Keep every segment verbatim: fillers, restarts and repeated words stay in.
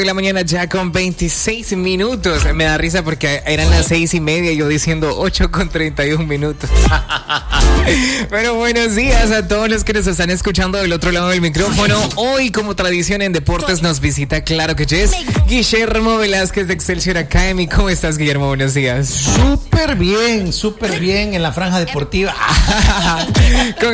De la mañana ya con veintiséis minutos. Me da risa porque eran las seis y media y yo diciendo ocho con treinta y un minutos. Pero buenos días a todos los que nos están escuchando del otro lado del micrófono. Hoy, como tradición en deportes, nos visita, claro que es, Guillermo Velázquez de Excelsior Academy. ¿Cómo estás, Guillermo? Buenos días. Súper bien, súper bien en la franja deportiva. Con...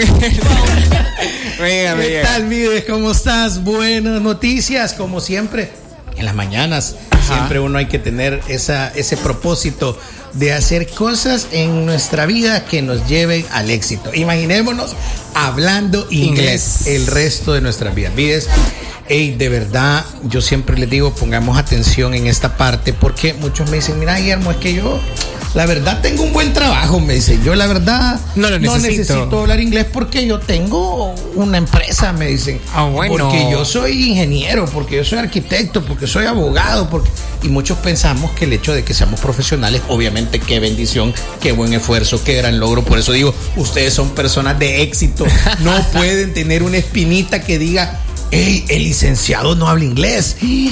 Venga, ¿Qué venga. tal, Mides? ¿Cómo estás? Buenas noticias, como siempre. En las mañanas Ajá. siempre uno hay que tener esa, ese propósito de hacer cosas en nuestra vida que nos lleven al éxito. Imaginémonos hablando inglés, inglés. el resto de nuestras vidas. Mides, hey, de verdad, yo siempre les digo, pongamos atención en esta parte, porque muchos me dicen, mira, Guillermo, es que yo... La verdad tengo un buen trabajo, me dice. Yo la verdad no, lo necesito. no necesito hablar inglés porque yo tengo una empresa, me dicen. Ah, bueno. Porque yo soy ingeniero, porque yo soy arquitecto, porque soy abogado, porque... Y muchos pensamos que el hecho de que seamos profesionales, obviamente qué bendición, qué buen esfuerzo, qué gran logro. Por eso digo, ustedes son personas de éxito. No pueden tener una espinita que diga, hey, el licenciado no habla inglés,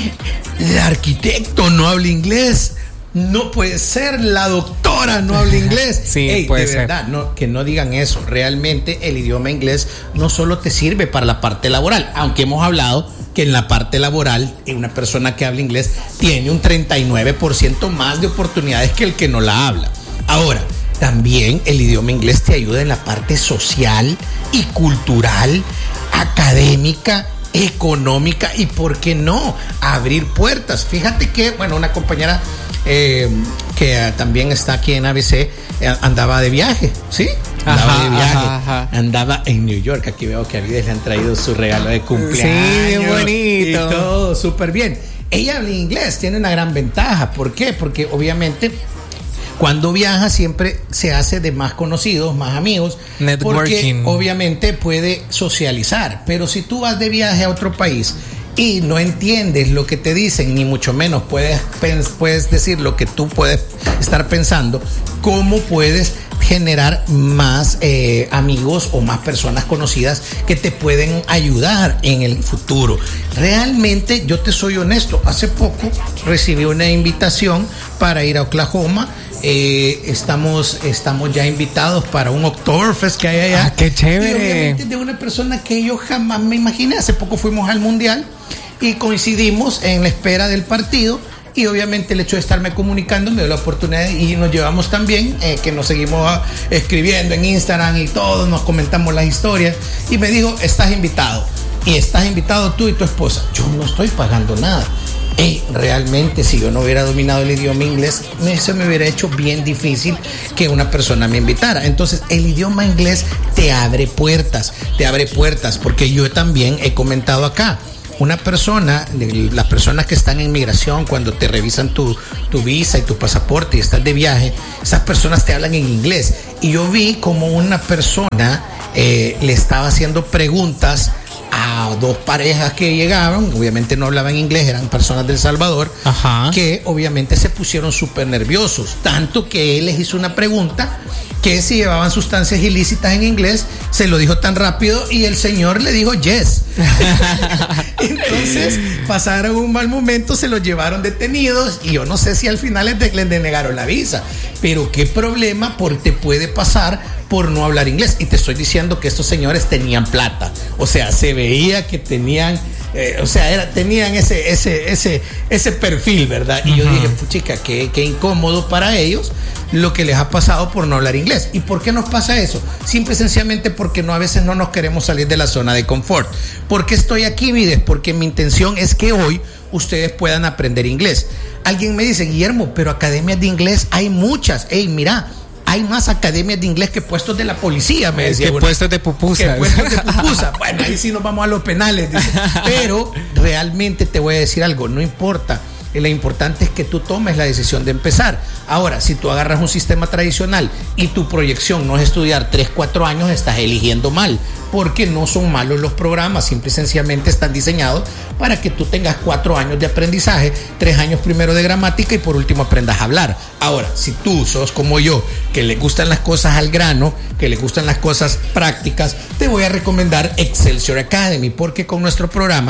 el arquitecto no habla inglés. No puede ser, la doctora no habla inglés. Sí, Ey, puede de ser. verdad, no, que no digan eso. Realmente el idioma inglés no solo te sirve para la parte laboral, aunque hemos hablado que en la parte laboral una persona que habla inglés tiene un treinta y nueve por ciento más de oportunidades que el que no la habla. Ahora, también el idioma inglés te ayuda en la parte social y cultural, académica, económica y, ¿por qué no?, abrir puertas. Fíjate que, bueno, una compañera eh, que uh, también está aquí en A B C eh, andaba de viaje, ¿sí? Andaba ajá, de viaje, ajá, ajá. andaba en New York. Aquí veo que a Vides le han traído su regalo de cumpleaños. Sí, bonito. Y todo súper bien. Ella habla inglés, tiene una gran ventaja. ¿Por qué? Porque obviamente... Cuando viaja siempre se hace de más conocidos, más amigos, networking, porque obviamente puede socializar. Pero si tú vas de viaje a otro país y no entiendes lo que te dicen, ni mucho menos puedes, puedes decir lo que tú puedes estar pensando, ¿cómo puedes generar más eh, amigos o más personas conocidas que te pueden ayudar en el futuro? Realmente, yo te soy honesto, hace poco recibí una invitación para ir a Oklahoma. Eh, estamos, estamos ya invitados para un Oktoberfest que hay allá. Ah, qué chévere. Y obviamente de una persona que yo jamás me imaginé. Hace poco fuimos al Mundial y coincidimos en la espera del partido. Y obviamente el hecho de estarme comunicando me dio la oportunidad y nos llevamos tan bien eh, que nos seguimos escribiendo en Instagram y todos nos comentamos las historias. Y me dijo, estás invitado. Y estás invitado tú y tu esposa. Yo no estoy pagando nada. Hey, realmente, si yo no hubiera dominado el idioma inglés, eso me hubiera hecho bien difícil que una persona me invitara. Entonces, el idioma inglés te abre puertas, te abre puertas, porque yo también he comentado acá. Una persona, las personas que están en migración, cuando te revisan tu, tu visa y tu pasaporte y estás de viaje, esas personas te hablan en inglés. Y yo vi como una persona eh, le estaba haciendo preguntas a dos parejas que llegaban, obviamente no hablaban inglés, eran personas del Salvador, Ajá. que obviamente se pusieron súper nerviosos, tanto que él les hizo una pregunta que si llevaban sustancias ilícitas en inglés, se lo dijo tan rápido y el señor le dijo yes. Entonces pasaron un mal momento, se los llevaron detenidos y yo no sé si al final les, de, les denegaron la visa, pero qué problema por, te puede pasar por no hablar inglés. Y te estoy diciendo que estos señores tenían plata, o sea, se veía que tenían eh, o sea, era, tenían ese, ese, ese, ese perfil, ¿verdad? Y uh-huh. yo dije, puchica, qué, qué incómodo para ellos lo que les ha pasado por no hablar inglés. ¿Y por qué nos pasa eso? Simple y sencillamente porque no, a veces no nos queremos salir de la zona de confort. ¿Por qué estoy aquí, Vides? Porque mi intención es que hoy ustedes puedan aprender inglés. Alguien me dice, Guillermo, pero academias de inglés hay muchas. Ey, mira, hay más academias de inglés que puestos de la policía, me decía. Que bueno, puestos de pupusa. Que puestos de pupusa. Bueno, ahí sí nos vamos a los penales, dice. Pero realmente te voy a decir algo, no importa. Lo importante es que tú tomes la decisión de empezar. Ahora, si tú agarras un sistema tradicional y tu proyección no es estudiar tres, cuatro años, estás eligiendo mal, porque no son malos los programas, simple y sencillamente están diseñados para que tú tengas cuatro años de aprendizaje, tres años primero de gramática y por último aprendas a hablar. Ahora, si tú sos como yo, que le gustan las cosas al grano, que le gustan las cosas prácticas, te voy a recomendar Excelsior Academy, porque con nuestro programa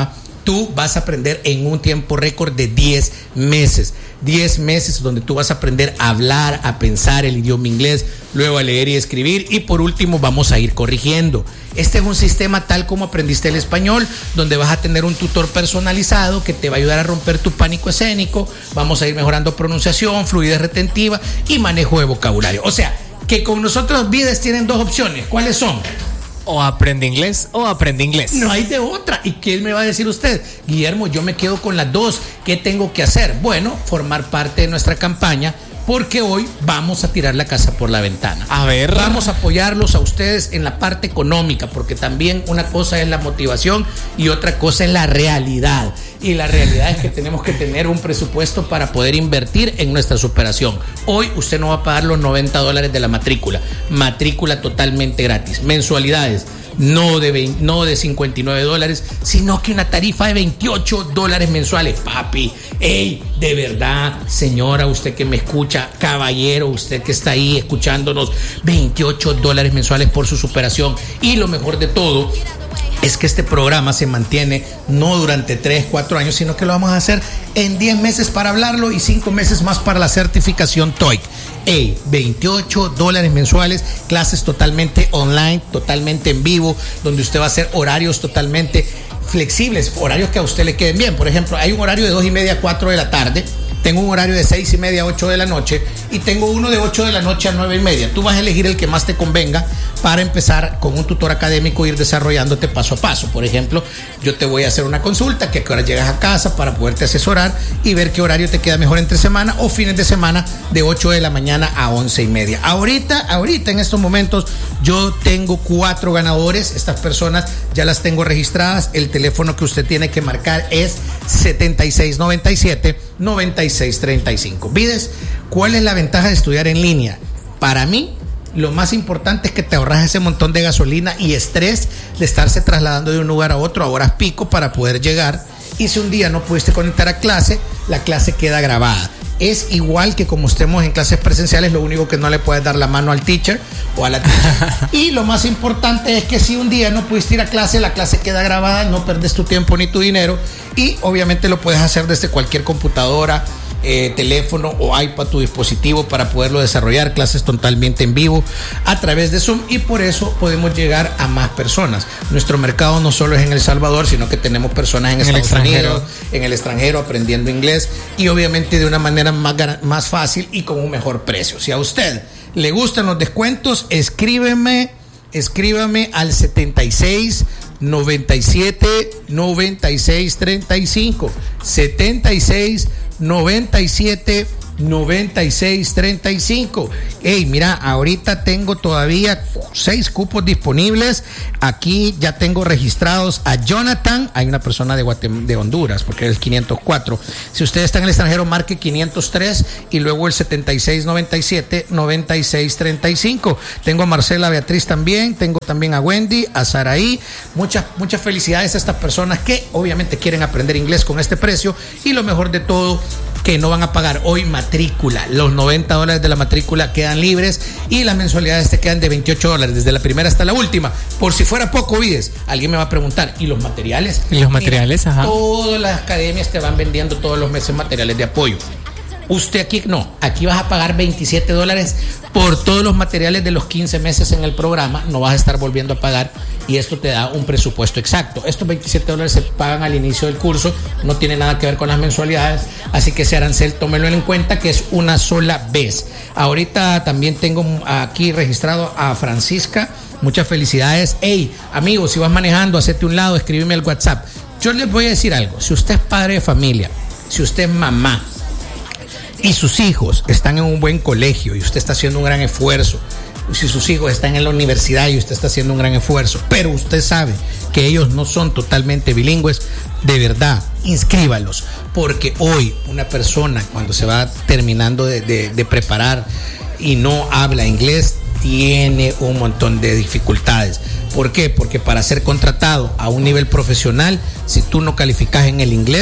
tú vas a aprender en un tiempo récord de diez meses. diez meses donde tú vas a aprender a hablar, a pensar el idioma inglés, luego a leer y escribir, y por último vamos a ir corrigiendo. Este es un sistema tal como aprendiste el español, donde vas a tener un tutor personalizado que te va a ayudar a romper tu pánico escénico. Vamos a ir mejorando pronunciación, fluidez retentiva y manejo de vocabulario. O sea, que con nosotros Vides tienen dos opciones. ¿Cuáles son? O aprende inglés o aprende inglés. No hay de otra. ¿Y qué me va a decir usted? Guillermo, yo me quedo con las dos. ¿Qué tengo que hacer? Bueno, formar parte de nuestra campaña, porque hoy vamos a tirar la casa por la ventana. A ver. Vamos a apoyarlos a ustedes en la parte económica, porque también una cosa es la motivación y otra cosa es la realidad. Y la realidad es que tenemos que tener un presupuesto para poder invertir en nuestra superación. Hoy usted no va a pagar los noventa dólares de la matrícula. Matrícula totalmente gratis. Mensualidades. No de, veinte, no de cincuenta y nueve dólares, sino que una tarifa de veintiocho dólares mensuales. Papi, hey, de verdad, señora, usted que me escucha, caballero, usted que está ahí escuchándonos, veintiocho dólares mensuales por su superación. Y lo mejor de todo es que este programa se mantiene no durante tres, cuatro años, sino que lo vamos a hacer en diez meses para hablarlo y cinco meses más para la certificación TOEIC. Hey, veintiocho dólares mensuales, clases totalmente online, totalmente en vivo, donde usted va a hacer horarios totalmente flexibles, horarios que a usted le queden bien. Por ejemplo, hay un horario de dos y media a cuatro de la tarde, tengo un horario de seis y media a ocho de la noche y tengo uno de ocho de la noche a nueve y media. Tú vas a elegir el que más te convenga para empezar con un tutor académico, ir desarrollándote paso a paso. Por ejemplo, yo te voy a hacer una consulta, que a qué hora llegas a casa para poderte asesorar y ver qué horario te queda mejor entre semana o fines de semana de ocho de la mañana a once y media. Ahorita, ahorita en estos momentos yo tengo cuatro ganadores. Estas personas ya las tengo registradas. El teléfono que usted tiene que marcar es setenta y seis noventa y siete noventa y seis treinta y cinco. Vides, ¿cuál es la ventaja de estudiar en línea? Para mí, lo más importante es que te ahorras ese montón de gasolina y estrés de estarse trasladando de un lugar a otro a horas pico para poder llegar. Y si un día no pudiste conectar a clase, la clase queda grabada. Es igual que como estemos en clases presenciales, lo único que no le puedes dar la mano al teacher o a la teacher. Y lo más importante es que si un día no pudiste ir a clase, la clase queda grabada, no perdes tu tiempo ni tu dinero y obviamente lo puedes hacer desde cualquier computadora, eh, teléfono o iPad, tu dispositivo, para poderlo desarrollar, clases totalmente en vivo a través de Zoom, y por eso podemos llegar a más personas. Nuestro mercado no solo es en El Salvador, sino que tenemos personas en, en Estados Unidos, en el extranjero, aprendiendo inglés y obviamente de una manera más, más fácil y con un mejor precio. Si a usted le gustan los descuentos, escríbeme, escríbame al setenta y seis noventa y siete noventa y seis treinta y cinco, setenta y seis noventa y siete noventa y seis treinta y cinco. Hey, mira, ahorita tengo todavía seis cupos disponibles. Aquí ya tengo registrados a Jonathan. Hay una persona de, Guatem- de Honduras, porque es el quinientos cuatro. Si usted está en el extranjero, marque quinientos tres y luego el setenta y seis noventa y siete noventa y seis treinta y cinco. Tengo a Marcela Beatriz también. Tengo también a Wendy, a Saraí. Muchas, muchas felicidades a estas personas que obviamente quieren aprender inglés con este precio. Y lo mejor de todo, que no van a pagar hoy matrícula. Los noventa dólares de la matrícula quedan libres y las mensualidades te quedan de veintiocho dólares, desde la primera hasta la última. Por si fuera poco, Vides, alguien me va a preguntar, ¿y los materiales? ¿Y los materiales? Mira, ajá. Todas las academias te van vendiendo todos los meses materiales de apoyo. Usted aquí no, aquí vas a pagar veintisiete dólares por todos los materiales de los quince meses en el programa, no vas a estar volviendo a pagar y esto te da un presupuesto exacto. Estos veintisiete dólares se pagan al inicio del curso, no tiene nada que ver con las mensualidades, así que ese arancel tómelo en cuenta que es una sola vez. Ahorita también tengo aquí registrado a Francisca, muchas felicidades. Hey, amigo, si vas manejando, hacete un lado, escríbeme al WhatsApp. Yo les voy a decir algo, si usted es padre de familia, si usted es mamá, y sus hijos están en un buen colegio y usted está haciendo un gran esfuerzo, si sus hijos están en la universidad y usted está haciendo un gran esfuerzo, pero usted sabe que ellos no son totalmente bilingües, de verdad, inscríbalos, porque hoy una persona cuando se va terminando de, de, de preparar y no habla inglés, tiene un montón de dificultades. ¿Por qué? Porque para ser contratado a un nivel profesional, si tú no calificas en el inglés,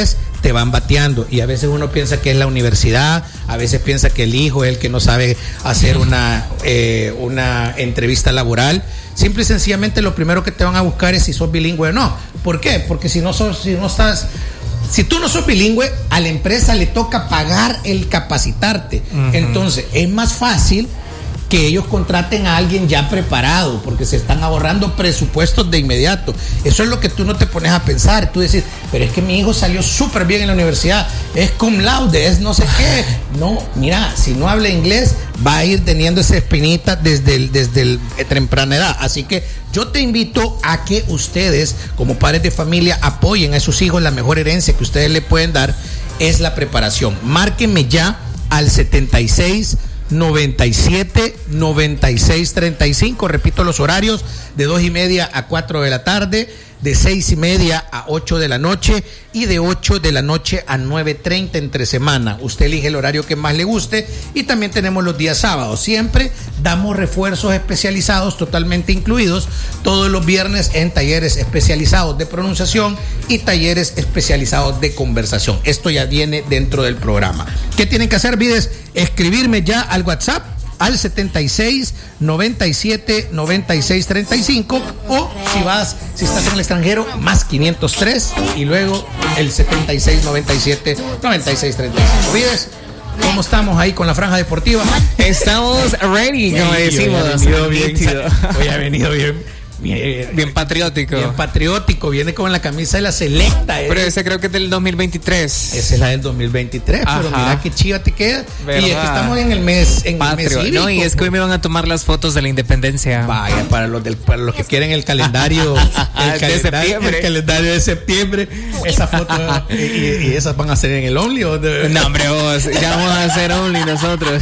te van bateando. Y a veces uno piensa que es la universidad, a veces piensa que el hijo es el que no sabe hacer una, eh, una entrevista laboral. Simple y sencillamente lo primero que te van a buscar es si sos bilingüe o no. ¿Por qué? Porque si no sos, si no estás... Si tú no sos bilingüe, a la empresa le toca pagar el capacitarte. Uh-huh. Entonces, es más fácil que ellos contraten a alguien ya preparado, porque se están ahorrando presupuestos de inmediato. Eso es lo que tú no te pones a pensar. Tú decís, pero es que mi hijo salió súper bien en la universidad, es cum laude, es no sé qué. No, mira, si no habla inglés, va a ir teniendo esa espinita desde el, desde el temprana edad. Así que yo te invito a que ustedes, como padres de familia, apoyen a sus hijos. La mejor herencia que ustedes le pueden dar es la preparación. Márquenme ya al setenta y seis noventa y siete noventa y seis treinta y cinco. Repito los horarios: de dos y media a cuatro de la tarde, de seis y media a ocho de la noche y de ocho de la noche a nueve treinta entre semana. Usted elige el horario que más le guste. Y también tenemos los días sábados. Siempre damos refuerzos especializados totalmente incluidos todos los viernes en talleres especializados de pronunciación y talleres especializados de conversación. Esto ya viene dentro del programa. ¿Qué tienen que hacer, Vides? Escribirme ya al WhatsApp al setenta y seis noventa y siete noventa y seis treinta y cinco, o si vas, si estás en el extranjero, más quinientos tres y luego el setenta y seis noventa y siete noventa y seis treinta y cinco. ¿Vides? ¿Cómo estamos ahí con la franja deportiva? Estamos ready, como decimos. Hoy ha venido bien, hoy ha venido bien. Bien, bien patriótico. Bien patriótico, viene con la camisa de la Selecta. ¿eh? Pero ese creo que es del dos mil veintitrés. Esa es la del dos mil veintitrés, ajá. Pero mira qué chiva te queda. ¿Verdad? Y es que estamos en el mes, en Patrio. el mes cívico. No, y es que hoy me van a tomar las fotos de la independencia. Vaya, para los del, para los que quieren el calendario, el, de calendario septiembre. el calendario de septiembre, esa foto y, y, y esas van a ser en el Only o de... No, hombre, vos, ya vamos a hacer Only nosotros.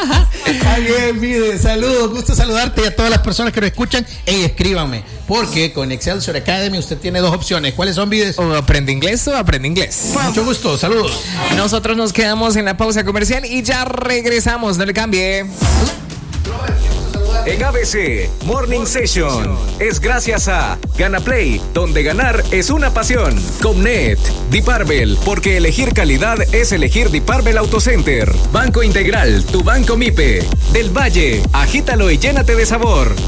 Está bien, mire, saludos, gusto saludarte y a todas las personas que nos escuchan. Ey, escríbanme, porque con Excelsior Academy usted tiene dos opciones. ¿Cuáles son, Vides? O aprende inglés o aprende inglés. Mucho gusto, saludos. Nosotros nos quedamos en la pausa comercial y ya regresamos, no le cambie. En A B C Morning Session es gracias a Gana Play, donde ganar es una pasión. Comnet, Diparbel, porque elegir calidad es elegir Diparbel Autocenter. Banco Integral, tu banco MIPE. Del Valle, agítalo y llénate de sabor.